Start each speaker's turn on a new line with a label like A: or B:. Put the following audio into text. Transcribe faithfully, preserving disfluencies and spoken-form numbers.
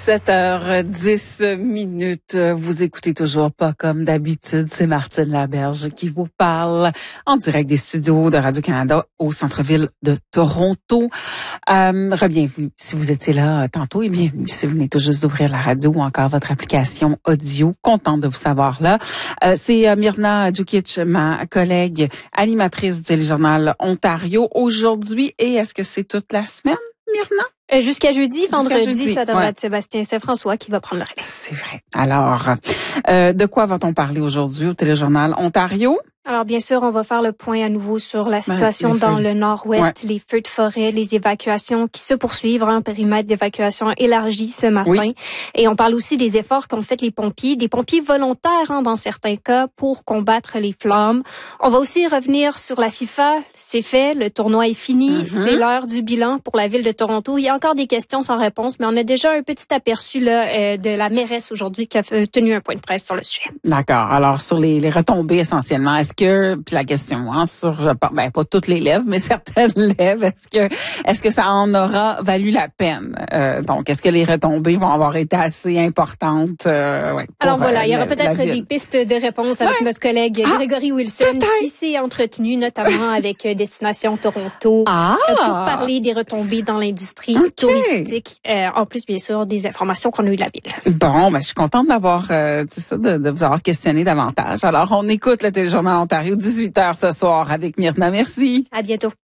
A: sept heures dix minutes. Vous écoutez toujours pas comme d'habitude. C'est Martine Laberge qui vous parle en direct des studios de Radio-Canada au centre-ville de Toronto. Euh, Re-bienvenue si vous étiez là tantôt et bienvenue si vous venez tout juste d'ouvrir la radio ou encore votre application audio. Contente de vous savoir là. Euh, c'est euh, Myrna Djukic, ma collègue animatrice du Téléjournal Ontario aujourd'hui. Et est-ce que c'est toute la semaine, Myrna?
B: Euh, jusqu'à jeudi, vendredi, jeudi, ça devrait
A: ouais.
B: être Sébastien Saint-François qui va prendre le relais.
A: C'est vrai. Alors, euh, de quoi va-t-on parler aujourd'hui au Téléjournal Ontario?
B: Alors, bien sûr, on va faire le point à nouveau sur la situation ouais, dans le nord-ouest, ouais. les feux de forêt, les évacuations qui se poursuivent, un périmètre d'évacuation élargi ce matin. Oui. Et on parle aussi des efforts qu'ont fait les pompiers, des pompiers volontaires hein, dans certains cas pour combattre les flammes. On va aussi revenir sur la FIFA. C'est fait, le tournoi est fini, mm-hmm. c'est l'heure du bilan pour la ville de Toronto. Il y a encore des questions sans réponse, mais on a déjà un petit aperçu là euh, de la mairesse aujourd'hui qui a tenu un point de presse sur le sujet.
A: D'accord. Alors, sur les, les retombées essentiellement, est-ce que, puis la question, hein, sur, je pense, ben, pas toutes les lèvres, mais certaines lèvres, est-ce que, est-ce que ça en aura valu la peine? Euh, donc, est-ce que les retombées vont avoir été assez importantes? Euh, ouais, pour,
B: Alors voilà,
A: euh,
B: il y aura peut-être des pistes de réponse avec ouais. notre collègue ah, Grégory Wilson, peut-être. qui s'est entretenu notamment avec Destination Toronto
A: ah.
B: pour parler des retombées dans l'industrie okay. touristique. Euh, en plus, bien sûr, des informations qu'on a eues de la ville.
A: Bon, ben, je suis contente d'avoir, euh, tu sais ça, de, de vous avoir questionné davantage. Alors, on écoute le Téléjournal Ontario, dix-huit heures ce soir avec Myrna. Merci.
B: À bientôt.